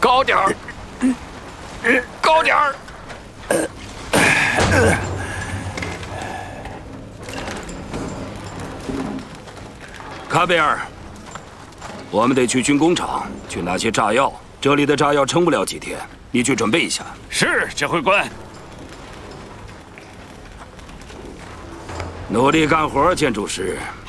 高点儿，高点儿。卡贝尔，我们得去军工厂去拿些炸药，这里的炸药撑不了几天，你去准备一下。 是，指挥官。 努力干活，建筑师。